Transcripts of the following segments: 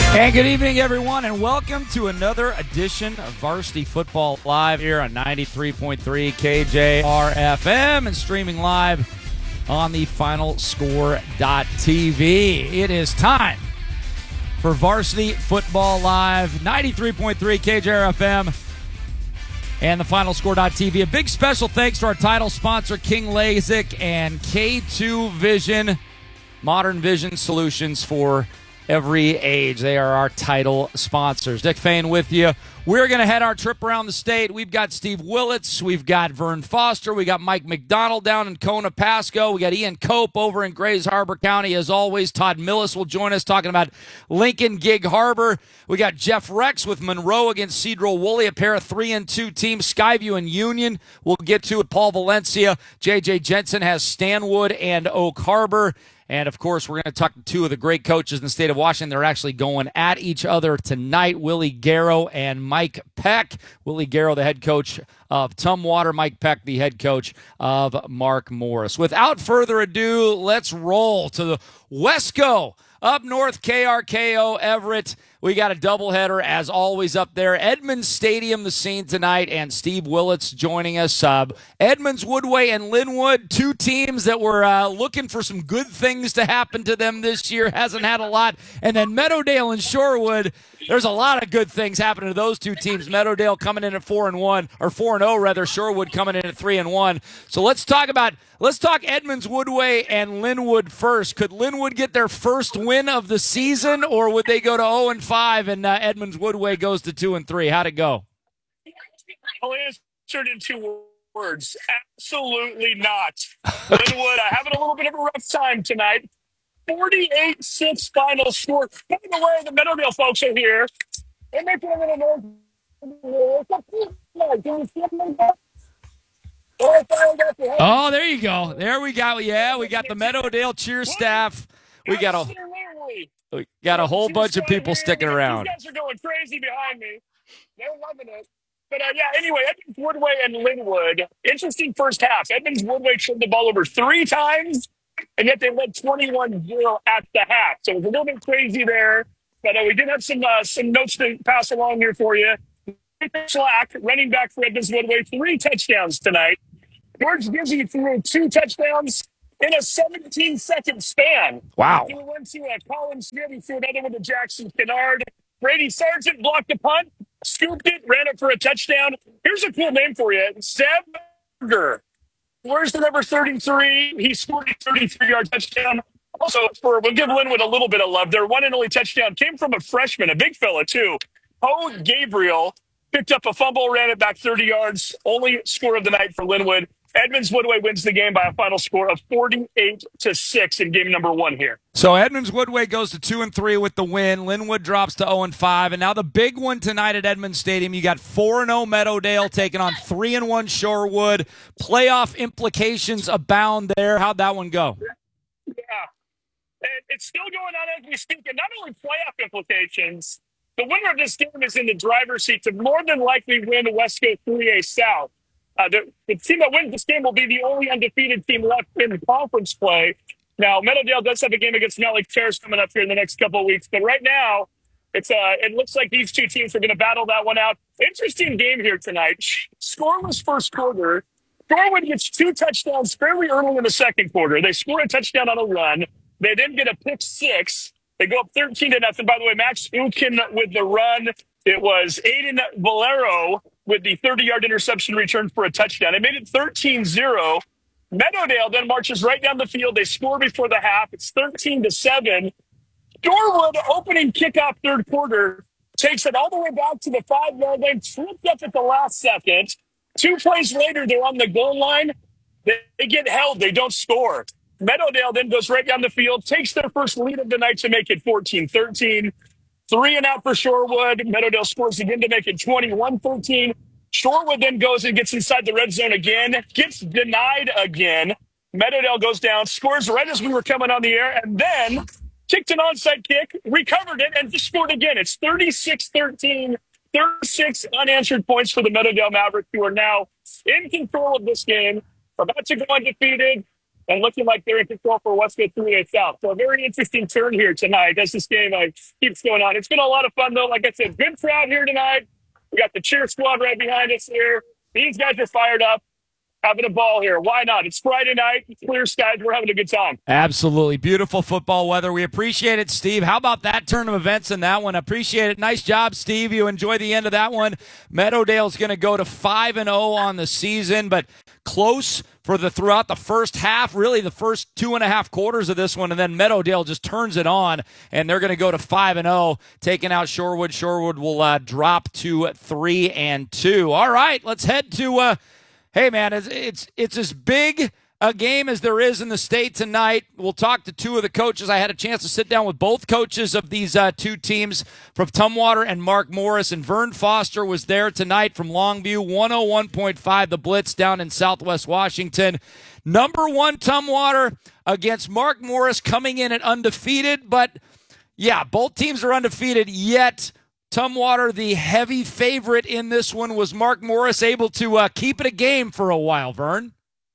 And good evening, everyone, and welcome to another edition of Varsity Football Live here on 93.3 KJR-FM and streaming live on the FinalScore.tv. It is time for Varsity Football Live, 93.3 KJR-FM and the FinalScore.tv. A big special thanks to our title sponsor, King LASIK and K2 Vision, modern vision solutions for every age. They are our title sponsors. Dick Fain with you. We're going to head our trip around the state. We've got Steve Willits. We've got Vern Foster. We got Mike McDonald down in Kona Pasco. We got Ian Cope over in Grays Harbor County. As always, Todd Millis will join us talking about Lincoln Gig Harbor. We got Jeff Rex with Monroe against Cedral Woolley, a pair of 3-2 teams. Skyview and Union we'll get to with Paul Valencia. J.J. Jensen has Stanwood and Oak Harbor. And, of course, we're going to talk to two of the great coaches in the state of Washington. They're actually going at each other tonight, Willie Garrow and Mike Peck. Willie Garrow, the head coach of Tumwater. Mike Peck, the head coach of Mark Morris. Without further ado, let's roll to the Wesco. Up north, KRKO Everett. We got a doubleheader, as always, up there. Edmonds Stadium, the scene tonight, and Steve Willits joining us. Edmonds, Woodway, and Linwood, two teams that were looking for some good things to happen to them this year. Hasn't had a lot. And then Meadowdale and Shorewood, there's a lot of good things happening to those two teams. Meadowdale coming in at 4-1, or 4-0 rather. Shorewood coming in at 3-1. So let's talk Edmonds, Woodway, and Linwood first. Could Linwood get their first win of the season, or would they go to 0-5 and Edmonds, Woodway goes to 2-3? How'd it go? I'll answer it in two words. Absolutely not. Linwood having a little bit of a rough time tonight. 48-6 final score. By the way, the Meadowdale folks are here. They're making a little noise. Oh, there you go. There we go. Yeah, we got the Meadowdale cheer staff. We got a whole bunch of people sticking around. These guys are going crazy behind me. They're loving it. But, anyway, Edmonds, Woodway, and Linwood. Interesting first half. Edmonds, Woodway turned the ball over 3 times, and yet they led 21-0 at the half. So it was a little bit crazy there. But we did have some notes to pass along here for you. Slack, running back for Edmonds, Woodway, 3 touchdowns tonight. George Gizzy threw 2 touchdowns in a 17-second span. Wow. He threw one to Colin Smith. He threw another one to Jackson Kennard. Brady Sargent blocked the punt, scooped it, ran it for a touchdown. Here's a cool name for you. Zeb Berger. Where's the number 33? He scored a 33-yard touchdown. Also, we'll give Linwood a little bit of love. Their one and only touchdown came from a freshman, a big fella, too. Poe Gabriel picked up a fumble, ran it back 30 yards. Only score of the night for Linwood. Edmonds Woodway wins the game by a final score of 48-6 in game number 1 here. So Edmonds Woodway goes to 2-3 with the win. Linwood drops to 0-5. And now the big one tonight at Edmonds Stadium. You got 4-0 Meadowdale taking on 3-1 Shorewood. Playoff implications abound there. How'd that one go? Yeah. It's still going on as we speak. And not only playoff implications, the winner of this game is in the driver's seat to more than likely win Wesco 3A South. The team that wins this game will be the only undefeated team left in conference play. Now, Meadowdale does have a game against Mount Lake Terrace coming up here in the next couple of weeks. But right now, it looks like these two teams are going to battle that one out. Interesting game here tonight. Scoreless first quarter. Shorewood gets 2 touchdowns fairly early in the second quarter. They score a touchdown on a run. They then get a pick 6. They go up 13-0. By the way, Max Ukin with the run. It was Aiden Valero with the 30-yard interception return for a touchdown. They made it 13-0. Meadowdale then marches right down the field. They score before the half. It's 13-7. Shorewood, opening kickoff third quarter, takes it all the way back to the 5-yard line, tripped up at the last second. 2 plays later, they're on the goal line. They get held. They don't score. Meadowdale then goes right down the field, takes their first lead of the night to make it 14-13. 3 and out for Shorewood. Meadowdale scores again to make it 21-13. Shorewood then goes and gets inside the red zone again, gets denied again. Meadowdale goes down, scores right as we were coming on the air, and then kicked an onside kick, recovered it, and just scored again. It's 36-13, 36 unanswered points for the Meadowdale Mavericks, who are now in control of this game, about to go undefeated. and looking like they're in control for Westco 3A South. So a very interesting turn here tonight as this game keeps going on. It's been a lot of fun, though. Like I said, good crowd here tonight. We got the cheer squad right behind us here. These guys are fired up, having a ball here. Why not? It's Friday night, clear skies. We're having a good time. Absolutely. Beautiful football weather. We appreciate it, Steve. How about that turn of events in that one? Appreciate it. Nice job, Steve. You enjoy the end of that one. Meadowdale's going to go to 5-0 on the season, but close for throughout the first half, really the first 2.5 quarters of this one, and then Meadowdale just turns it on, and they're going to go to 5-0, taking out Shorewood. Shorewood will drop to 3-2. All right, let's head to hey, man, it's as big a game as there is in the state tonight. We'll talk to two of the coaches. I had a chance to sit down with both coaches of these two teams from Tumwater and Mark Morris, and Vern Foster was there tonight from Longview, 101.5 The Blitz down in Southwest Washington. Number 1 Tumwater against Mark Morris coming in at undefeated, but yeah, both teams are undefeated, yet Tumwater, the heavy favorite in this one. Was Mark Morris able to keep it a game for a while, Vern?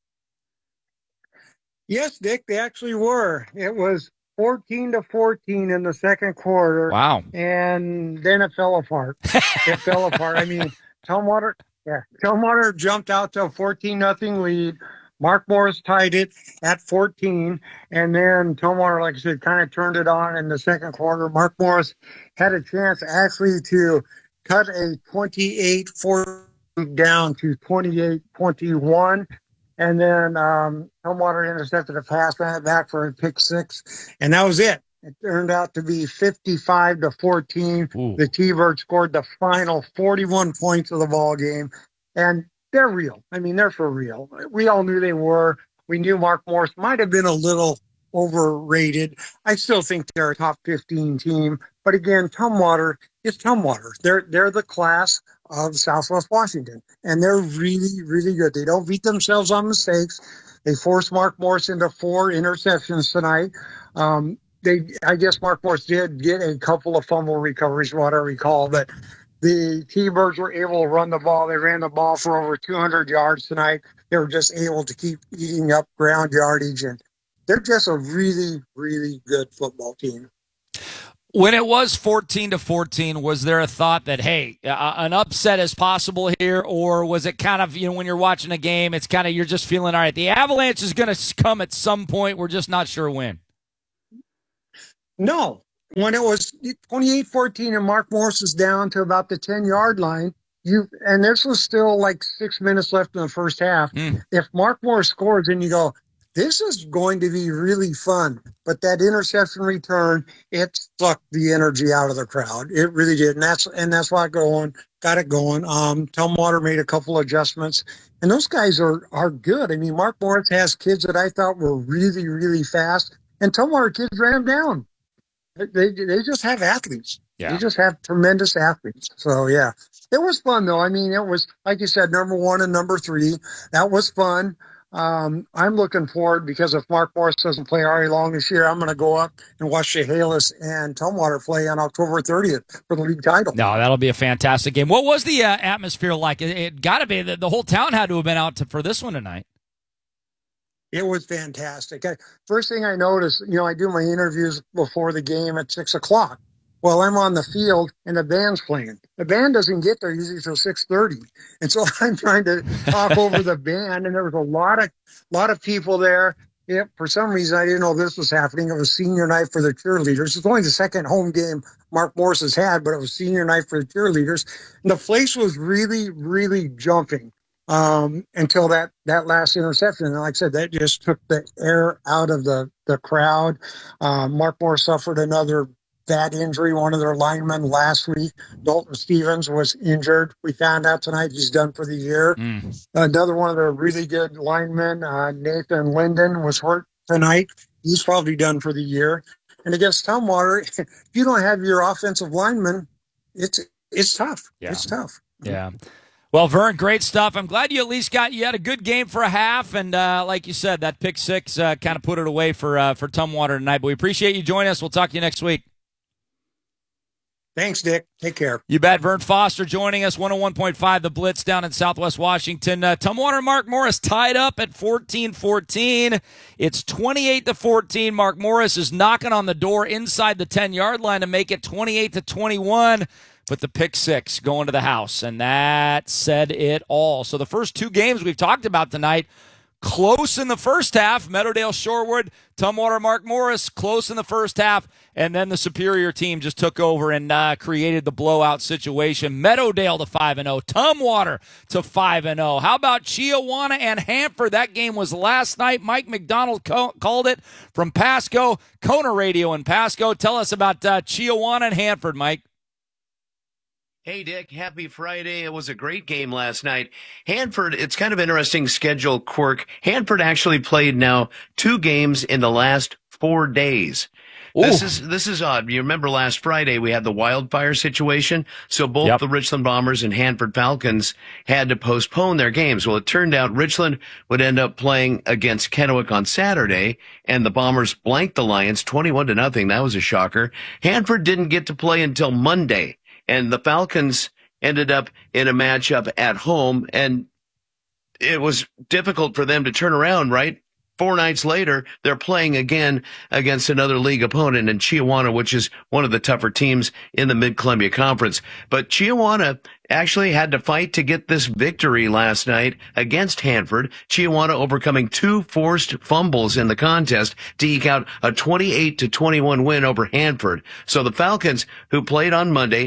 Yes, Dick, they actually were. It was 14-14 in the second quarter. Wow. And then it fell apart. It fell apart. I mean, Tumwater jumped out to a 14-0 lead. Mark Morris tied it at 14, and then Tumwater, like I said, kind of turned it on in the second quarter. Mark Morris had a chance actually to cut a 28-14 down to 28-21, and then Tumwater intercepted a pass, ran it back for a pick six, and that was it. It turned out to be 55-14. Ooh. The T-Birds scored the final 41 points of the ball game, and they're real. I mean, they're for real. We all knew they were. We knew Mark Morris might have been a little overrated. I still think they're a top 15 team. But again, Tumwater is Tumwater. They're the class of Southwest Washington. And they're really, really good. They don't beat themselves on mistakes. They forced Mark Morris into 4 interceptions tonight. I guess Mark Morris did get a couple of fumble recoveries, from what I recall, but the T-Birds were able to run the ball. They ran the ball for over 200 yards tonight. They were just able to keep eating up ground yardage, and they're just a really, really good football team. When it was 14-14, was there a thought that, hey, an upset is possible here, or was it kind of, when you're watching a game, it's kind of you're just feeling, all right, the Avalanche is going to come at some point. We're just not sure when. No. When it was 28-14 and Mark Morris was down to about the 10-yard line, and this was still like 6 minutes left in the first half. If Mark Morris scores, then you go, this is going to be really fun. But that interception return, it sucked the energy out of the crowd. It really did. And that's why got it going. Tumwater made a couple adjustments. And those guys are good. I mean, Mark Morris has kids that I thought were really, really fast. And Tumwater kids ran them down. They just have athletes. Yeah. They just have tremendous athletes. So, yeah. It was fun, though. I mean, it was, like you said, number 1 and number 3. That was fun. I'm looking forward because if Mark Morris doesn't play Ari Long this year, I'm going to go up and watch Chehalis and Tumwater play on October 30th for the league title. No, that'll be a fantastic game. What was the atmosphere like? It got to be the whole town had to have been out for this one tonight. It was fantastic. First thing I noticed, I do my interviews before the game at 6 o'clock. Well, I'm on the field and the band's playing. The band doesn't get there usually till 6:30. And so I'm trying to talk over the band, and there was a lot of people there. Yeah, for some reason, I didn't know this was happening. It was senior night for the cheerleaders. It's only the second home game Mark Morris has had, but it was senior night for the cheerleaders. And the place was really, really jumping. Until that last interception. And like I said, that just took the air out of the crowd. Mark Morris suffered another bad injury. One of their linemen last week, Dalton Stevens, was injured. We found out tonight he's done for the year. Another one of their really good linemen, Nathan Linden, was hurt tonight. He's probably done for the year. And against Tumwater, if you don't have your offensive lineman, it's tough. Yeah. It's tough. Yeah. Well, Vern, great stuff. I'm glad you at least you had a good game for a half, and like you said, that pick six kind of put it away for Tumwater tonight. But we appreciate you joining us. We'll talk to you next week. Thanks, Dick. Take care. You bet. Vern Foster joining us, 101.5 The Blitz down in Southwest Washington. Tumwater and Mark Morris tied up at 14-14. It's 28-14. Mark Morris is knocking on the door inside the 10-yard line to make it 28-21. But the pick six going to the house, and that said it all. So the first two games we've talked about tonight, close in the first half. Meadowdale Shorewood, Tumwater, Mark Morris, close in the first half. And then the superior team just took over and created the blowout situation. Meadowdale to 5-0, Tumwater to 5-0. How about Chiawana and Hanford? That game was last night. Mike McDonald called it from Pasco. Kona Radio in Pasco. Tell us about Chiawana and Hanford, Mike. Hey, Dick, happy Friday. It was a great game last night. Hanford, it's kind of interesting schedule quirk. Hanford actually played now 2 games in the last 4 days. Ooh. This is odd. You remember last Friday we had the wildfire situation, so both the Richland Bombers and Hanford Falcons had to postpone their games. Well, it turned out Richland would end up playing against Kennewick on Saturday, and the Bombers blanked the Lions 21-0. That was a shocker. Hanford didn't get to play until Monday. And the Falcons ended up in a matchup at home, and it was difficult for them to turn around, right? 4 nights later, they're playing again against another league opponent in Chiawana, which is one of the tougher teams in the Mid-Columbia Conference. But Chiawana actually had to fight to get this victory last night against Hanford. Chiawana overcoming 2 forced fumbles in the contest to eke out a 28-21 win over Hanford. So the Falcons, who played on Monday,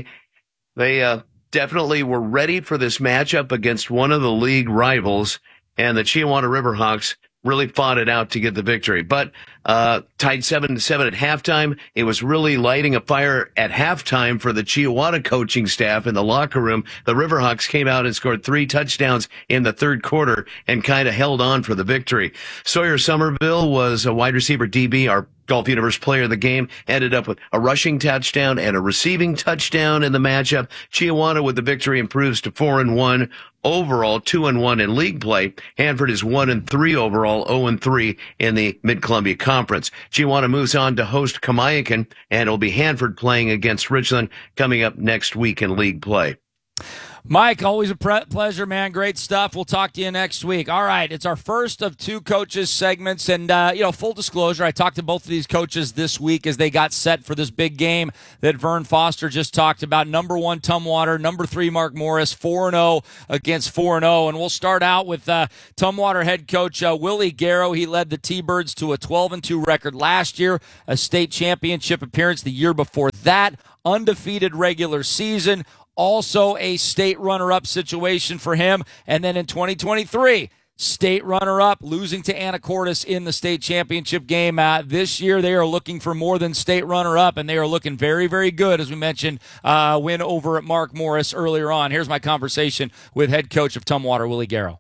they definitely were ready for this matchup against one of the league rivals, and the Chiawana Riverhawks really fought it out to get the victory. But tied 7-7 at halftime. It was really lighting a fire at halftime for the Chiawana coaching staff in the locker room. The Riverhawks came out and scored 3 touchdowns in the third quarter and kind of held on for the victory. Sawyer Somerville was a wide receiver DB, our Gulf Universe player of the game, ended up with a rushing touchdown and a receiving touchdown in the matchup. Chiawana with the victory improves to 4-1 overall, 2-1 in league play. Hanford is 1-3 overall, 0-3 in the Mid-Columbia Conference. Chiawana moves on to host Kamiakin, and it'll be Hanford playing against Richland coming up next week in league play. Mike, always a pleasure, man. Great stuff. We'll talk to you next week. All right, it's our first of 2 coaches segments, and full disclosure, I talked to both of these coaches this week as they got set for this big game that Vern Foster just talked about. Number 1, Tumwater. Number 3, Mark Morris. 4-0 against 4-0, and we'll start out with Tumwater head coach Willie Garrow. He led the T-Birds to a 12-2 record last year, a state championship appearance the year before that, undefeated regular season. Also a state runner-up situation for him. And then in 2023, state runner-up, losing to Anacortes in the state championship game. This year, they are looking for more than state runner-up, and they are looking very, very good, as we mentioned, win over at Mark Morris earlier on. Here's my conversation with head coach of Tumwater, Willie Garrow.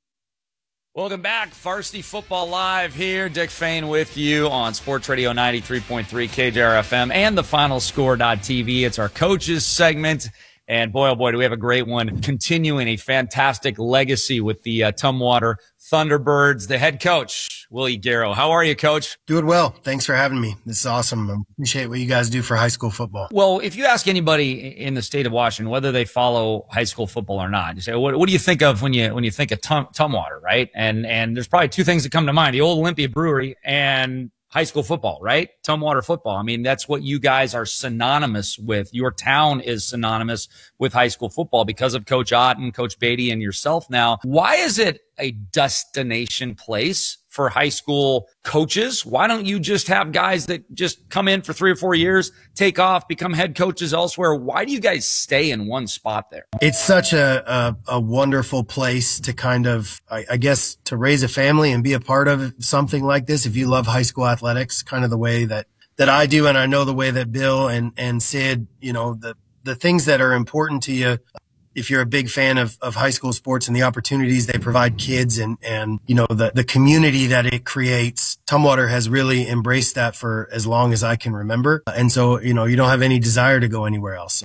Welcome back. Varsity Football Live here. Dick Fain with you on Sports Radio 93.3 KJR-FM and the FinalScore.tv. It's our coaches segment. And boy, oh boy, do we have a great one, continuing a fantastic legacy with the Tumwater Thunderbirds. The head coach, Willie Garrow. How are you, Coach? Doing well. Thanks for having me. This is awesome. I appreciate what you guys do for high school football. Well, if you ask anybody in the state of Washington whether they follow high school football or not, you say, what do you think of when you think of Tumwater, right? And there's probably 2 things that come to mind: the old Olympia Brewery and high school football, right? Tumwater football. I mean, that's what you guys are synonymous with. Your town is synonymous with high school football because of Coach Otten, Coach Beatty, and yourself now. Why is it a destination place for high school coaches? Why don't you just have guys that just come in for 3 or 4 years, take off, become head coaches elsewhere? Why do you guys stay in one spot there? It's such a wonderful place to kind of, I guess, to raise a family and be a part of something like this. If you love high school athletics, kind of the way that I do, and I know the way that Bill and Sid, the things that are important to you. If you're a big fan of high school sports and the opportunities they provide kids and the community that it creates, Tumwater has really embraced that for as long as I can remember. And so, you don't have any desire to go anywhere else.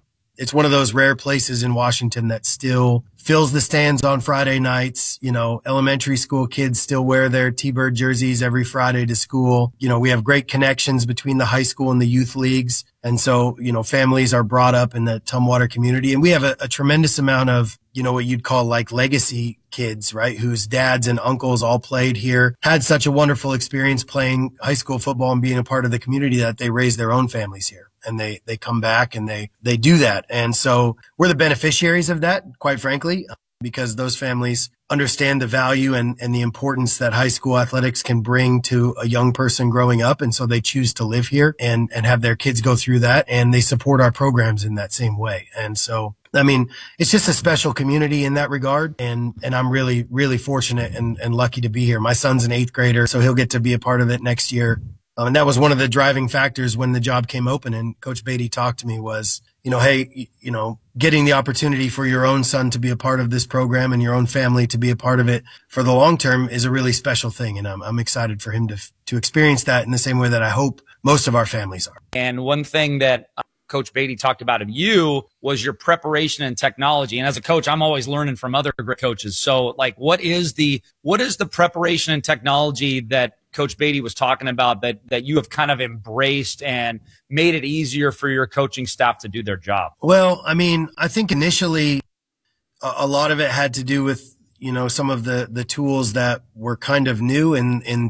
it's one of those rare places in Washington that still fills the stands on Friday nights. Elementary school kids still wear their T-Bird jerseys every Friday to school. We have great connections between the high school and the youth leagues. And so, families are brought up in the Tumwater community. And we have a tremendous amount of, what you'd call like legacy kids, right? Whose dads and uncles all played here, had such a wonderful experience playing high school football and being a part of the community that they raise their own families here. And they come back and they do that. And so we're the beneficiaries of that, quite frankly, because those families understand the value and the importance that high school athletics can bring to a young person growing up. And so they choose to live here and have their kids go through that. And they support our programs in that same way. And so, it's just a special community in that regard. And I'm really, really fortunate and lucky to be here. My son's an 8th grader, so he'll get to be a part of it next year. And that was one of the driving factors when the job came open and Coach Beatty talked to me was, hey, getting the opportunity for your own son to be a part of this program and your own family to be a part of it for the long term is a really special thing. And I'm excited for him to experience that in the same way that I hope most of our families are. And one thing that Coach Beatty talked about of you was your preparation and technology. And as a coach, I'm always learning from other great coaches. So what is the preparation and technology that Coach Beatty was talking about that you have kind of embraced and made it easier for your coaching staff to do their job? Well, I think initially a lot of it had to do with, some of the tools that were kind of new in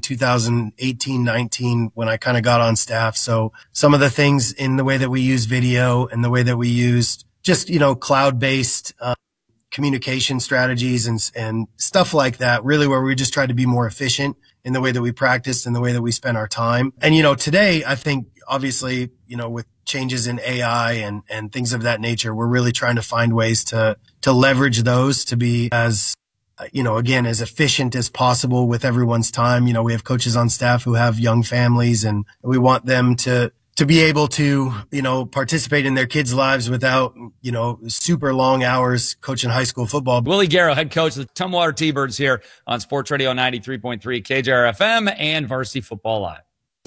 2018, 19 when I kind of got on staff. So some of the things in the way that we use video and the way that we used just, cloud-based communication strategies and stuff like that, really where we just tried to be more efficient in the way that we practiced and the way that we spent our time. And, today I think obviously, with changes in AI and things of that nature, we're really trying to find ways to leverage those to be as, again, as efficient as possible with everyone's time. We have coaches on staff who have young families and we want them to be able to, participate in their kids' lives without, super long hours coaching high school football. Willie Garrow, head coach of the Tumwater T-Birds here on Sports Radio 93.3 KJR-FM and Varsity Football Live.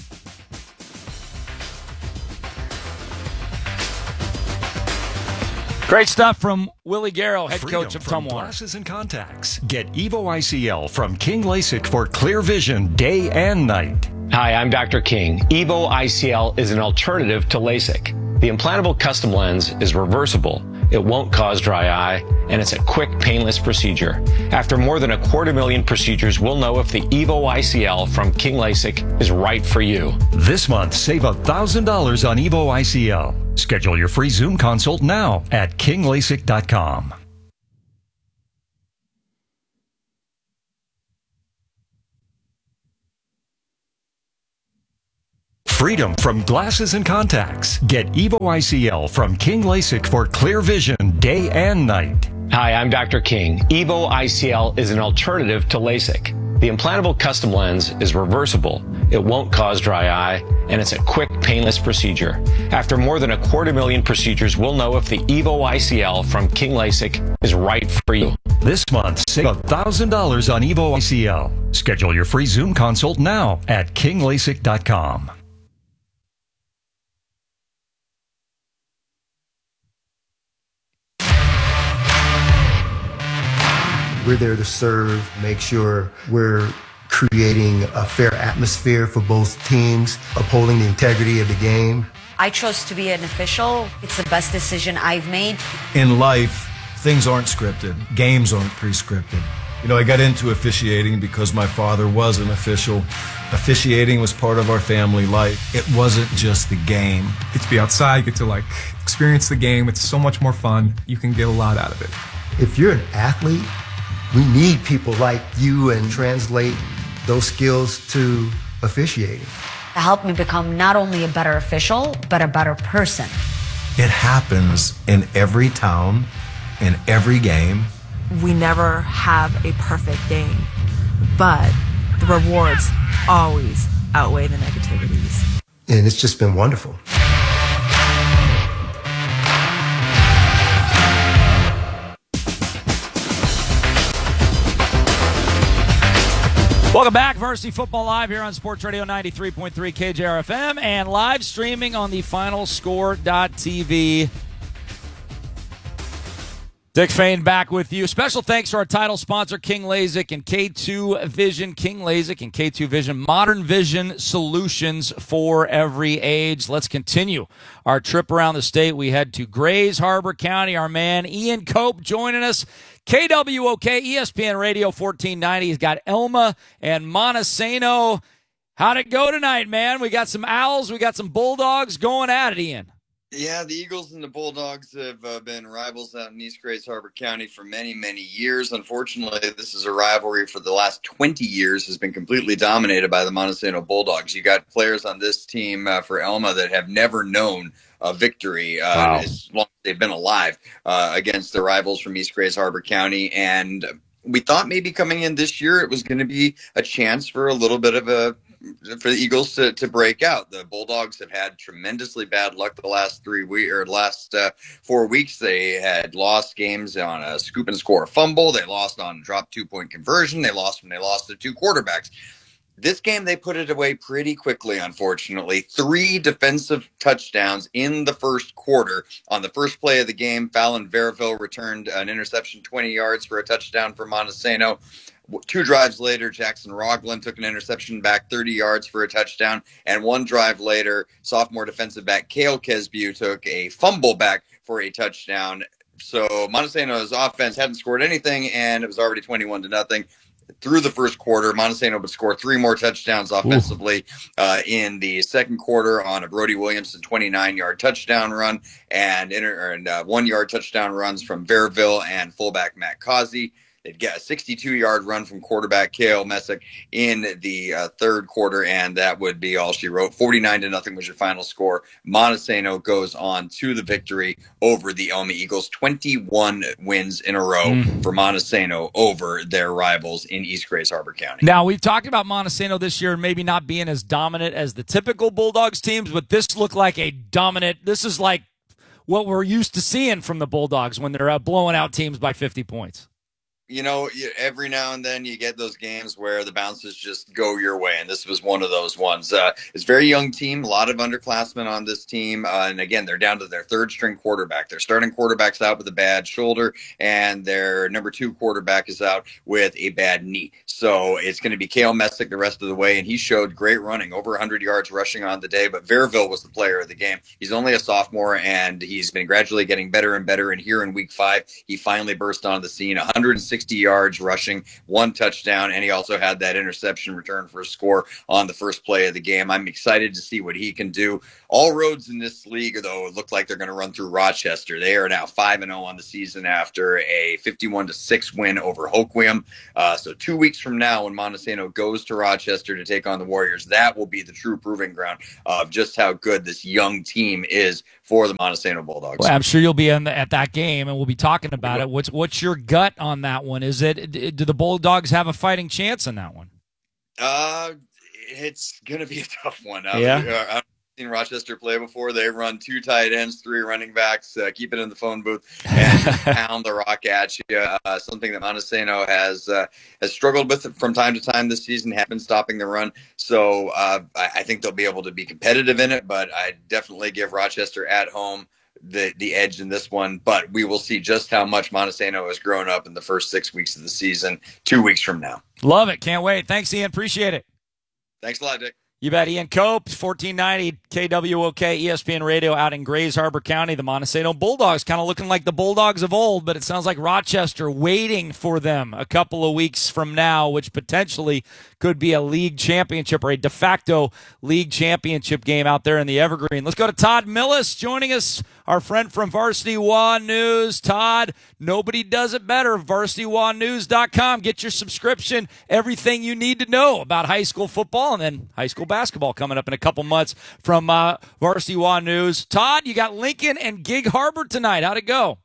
Great stuff from Willie Garrow, head coach of Tumwater. Glasses and contacts. Get Evo ICL from King LASIK for clear vision day and night. Hi, I'm Dr. King. Evo ICL is an alternative to LASIK. The implantable custom lens is reversible. It won't cause dry eye, and it's a quick, painless procedure. After more than 250,000 procedures, we'll know if the Evo ICL from King LASIK is right for you. This month, save $1,000 on Evo ICL. Schedule your free Zoom consult now at kinglasik.com. Freedom from glasses and contacts. Get Evo ICL from King LASIK for clear vision day and night. Hi, I'm Dr. King. Evo ICL is an alternative to LASIK. The implantable custom lens is reversible. It won't cause dry eye, and it's a quick, painless procedure. After more than 250,000 procedures, we'll know if the Evo ICL from King LASIK is right for you. This month, save $1,000 on Evo ICL. Schedule your free Zoom consult now at kinglasik.com. We're there to serve, make sure we're creating a fair atmosphere for both teams, upholding the integrity of the game. I chose to be an official. It's the best decision I've made. In life, things aren't scripted. Games aren't pre-scripted. I got into officiating because my father was an official. Officiating was part of our family life. It wasn't just the game. You get to be outside, you get to experience the game. It's so much more fun. You can get a lot out of it. If you're an athlete, we need people like you and translate those skills to officiating. It helped me become not only a better official, but a better person. It happens in every town, in every game. We never have a perfect game, but the rewards always outweigh the negativities. And it's just been wonderful. Welcome back, Varsity Football Live here on Sports Radio 93.3 KJR-FM and live streaming on the FinalScore.tv Dick Fain back with you. Special thanks to our title sponsor, King LASIK and K2 Vision. King LASIK and K2 Vision, modern vision solutions for every age. Let's continue our trip around the state. We head to Grays Harbor County. Our man Ian Cope joining us. KWOK, ESPN Radio 1490. He's got Elma and Montesano. How'd it go tonight, man? We got some Owls. We got some Bulldogs going at it, Ian. Yeah, the Eagles and the Bulldogs have been rivals out in East Grays Harbor County for many, many years. Unfortunately, this is a rivalry for the last 20 years has been completely dominated by the Montesano Bulldogs. You got players on this team for Elma that have never known a victory as long as they've been alive against the rivals from East Grays Harbor County. And we thought maybe coming in this year it was going to be a chance for a little bit of for the Eagles to break out. The Bulldogs have had tremendously bad luck the last 4 weeks. They had lost games on a scoop and score fumble. They lost on drop 2-point conversion. They lost when they lost to two quarterbacks. This game, they put it away pretty quickly, unfortunately. 3 defensive touchdowns in the first quarter. On the first play of the game, Fallon Verville returned an interception 20 yards for a touchdown for Montesano. 2 drives later, Jackson Rogland took an interception back 30 yards for a touchdown. And 1 drive later, sophomore defensive back Cale Kesbu took a fumble back for a touchdown. So Montesano's offense hadn't scored anything, and it was already 21-0. Through the first quarter, Montesano would score 3 more touchdowns offensively in the second quarter on a Brody Williamson 29-yard touchdown run and 1-yard touchdown runs from Verville and fullback Matt Causey. They'd get a 62-yard run from quarterback Cale Messick in the third quarter, and that would be all she wrote. 49-0 was your final score. Montesano goes on to the victory over the Elma Eagles. 21 wins in a row for Montesano over their rivals in East Grays Harbor County. Now, we've talked about Montesano this year maybe not being as dominant as the typical Bulldogs teams, but this looked like a dominant – this is like what we're used to seeing from the Bulldogs when they're blowing out teams by 50 points. You know, every now and then you get those games where the bounces just go your way, and this was one of those ones. It's a very young team, a lot of underclassmen on this team, and again, they're down to their third-string quarterback. Their starting quarterback's out with a bad shoulder, and their number 2 quarterback is out with a bad knee. So it's going to be Cale Messick the rest of the way, and he showed great running, over 100 yards rushing on the day, but Verville was the player of the game. He's only a sophomore, and he's been gradually getting better and better, and here in Week 5, he finally burst onto the scene, 160 yards rushing, 1 touchdown, and he also had that interception return for a score on the first play of the game. I'm excited to see what he can do. All roads in this league, though, look like they're going to run through Rochester. They are now 5-0 on the season after a 51-6 win over Hoquiam. So 2 weeks from now, when Montesano goes to Rochester to take on the Warriors, that will be the true proving ground of just how good this young team is for the Montesano Bulldogs. Well, I'm sure you'll be at that game, and we'll be talking about it. What's your gut on that one? Do the Bulldogs have a fighting chance in that one? It's going to be a tough one. Yeah. I've seen Rochester play before. They run 2 tight ends, 3 running backs, keep it in the phone booth, and pound the rock at you. Something that Montesano has struggled with from time to time this season, have been stopping the run. So I think they'll be able to be competitive in it, but I definitely give Rochester at home the edge in this one. But we will see just how much Montesano has grown up in the first 6 weeks of the season, 2 weeks from now. Love it. Can't wait. Thanks, Ian. Appreciate it. Thanks a lot, Dick. You bet. Ian Cope, 1490 KWOK, ESPN Radio out in Grays Harbor County. The Montesano Bulldogs kind of looking like the Bulldogs of old, but it sounds like Rochester waiting for them a couple of weeks from now, which potentially could be a league championship or a de facto league championship game out there in the Evergreen. Let's go to Todd Millis joining us, our friend from Varsity Wa News. Todd, nobody does it better. VarsityWaNews.com. Get your subscription. Everything you need to know about high school football and then high school basketball coming up in a couple months from Varsity Wa News. Todd, you got Lincoln and Gig Harbor tonight. How'd it go?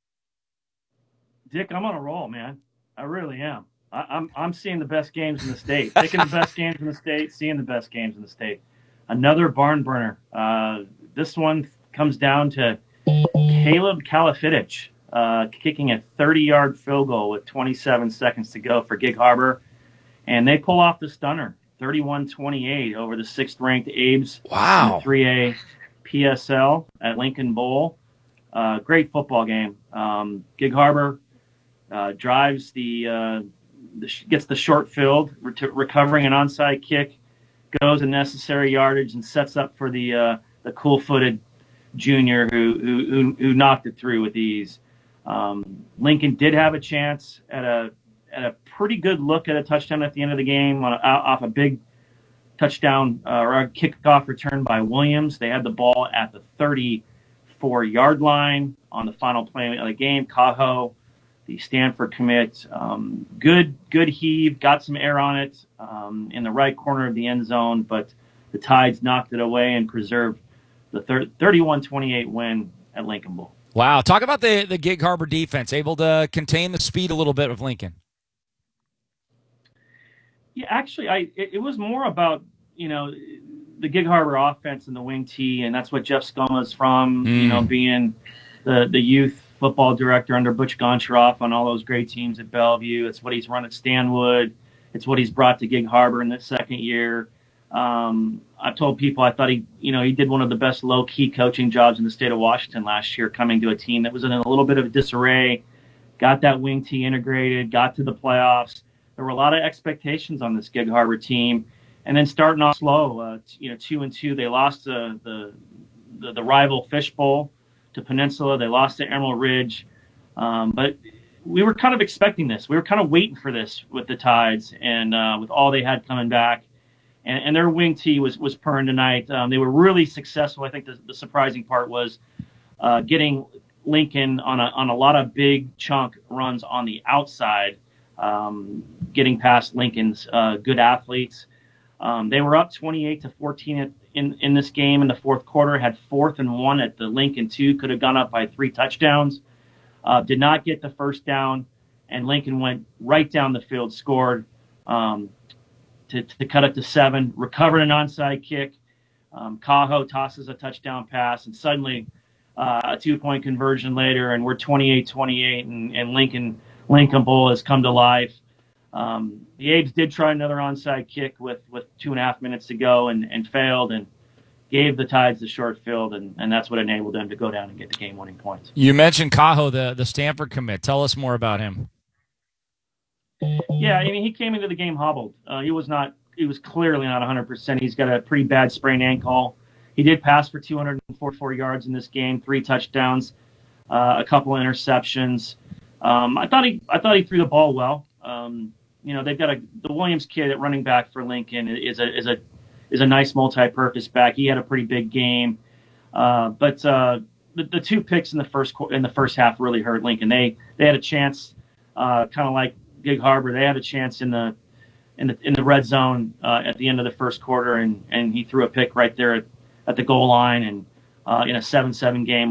Dick, I'm on a roll, man. I really am. I'm seeing the best games in the state. Picking the best games in the state, seeing the best games in the state. Another barn burner. This one comes down to Caleb Kalafidich kicking a 30-yard field goal with 27 seconds to go for Gig Harbor. And they pull off the stunner, 31-28 over the 6th-ranked Abe's. Wow. 3A PSL at Lincoln Bowl. Great football game. Gig Harbor drives gets the short field, recovering an onside kick, goes the necessary yardage, and sets up for the cool-footed junior who knocked it through with ease. Lincoln did have a chance at a pretty good look at a touchdown at the end of the game off a big touchdown or a kickoff return by Williams. They had the ball at the 34-yard line on the final play of the game. Cajo, the Stanford commit, good heave, got some air on it in the right corner of the end zone, but the Tides knocked it away and preserved the 31-28 win at Lincoln Bowl. Wow. Talk about the Gig Harbor defense, able to contain the speed a little bit of Lincoln. Yeah, actually, it was more about, the Gig Harbor offense and the wing T, and that's what Jeff Scoma is from, being the youth football director under Butch Goncharoff on all those great teams at Bellevue. It's what he's run at Stanwood. It's what he's brought to Gig Harbor in the second year. I've told people I thought he did one of the best low-key coaching jobs in the state of Washington last year, coming to a team that was in a little bit of disarray, got that wing T integrated, got to the playoffs. There were a lot of expectations on this Gig Harbor team, and then starting off slow, 2-2. They lost the rival Fishbowl to Peninsula. They lost to Emerald Ridge, but we were kind of expecting this. We were kind of waiting for this with the Tides, and with all they had coming back. And their wing T was purring tonight. They were really successful. I think the surprising part was getting Lincoln on a lot of big chunk runs on the outside, getting past Lincoln's good athletes. They were up 28-14 in this game in the fourth quarter, had 4th and 1 at the Lincoln 2, could have gone up by 3 touchdowns, did not get the first down, and Lincoln went right down the field, scored to cut it to 7, recovered an onside kick. Cajo tosses a touchdown pass, and suddenly a 2-point conversion later, and we're 28-28, and Lincoln Bowl has come to life. The Abes did try another onside kick with 2.5 minutes to go and failed, and gave the Tides the short field, and that's what enabled them to go down and get the game-winning points. You mentioned Cajo, the Stanford commit. Tell us more about him. Yeah, he came into the game hobbled. He was clearly not 100%. He's got a pretty bad sprained ankle. He did pass for 244 yards in this game, 3 touchdowns, a couple of interceptions. I thought he threw the ball well. They've got the Williams kid at running back for Lincoln is a nice multi-purpose back. He had a pretty big game, but the 2 picks in the first half really hurt Lincoln. They had a chance, kind of like Gig Harbor. They had a chance in the red zone at the end of the first quarter, and he threw a pick right there at the goal line, and in a 7-7 game.